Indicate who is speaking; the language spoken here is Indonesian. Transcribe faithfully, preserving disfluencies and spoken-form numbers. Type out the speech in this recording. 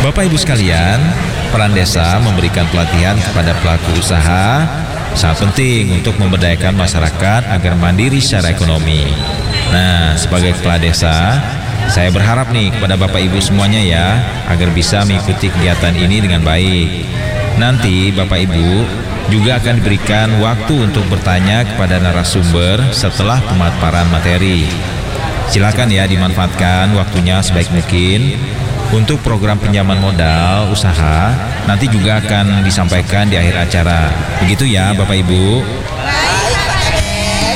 Speaker 1: Bapak Ibu sekalian, peran desa memberikan pelatihan kepada pelaku usaha sangat penting untuk memberdayakan masyarakat agar mandiri secara ekonomi. Nah, sebagai kepala desa, saya berharap nih kepada Bapak Ibu semuanya ya, agar bisa mengikuti kegiatan ini dengan baik. Nanti Bapak Ibu juga akan diberikan waktu untuk bertanya kepada narasumber setelah pemaparan materi. Silakan ya dimanfaatkan waktunya sebaik mungkin. Untuk program pinjaman modal usaha nanti juga akan disampaikan di akhir acara. Begitu ya Bapak Ibu.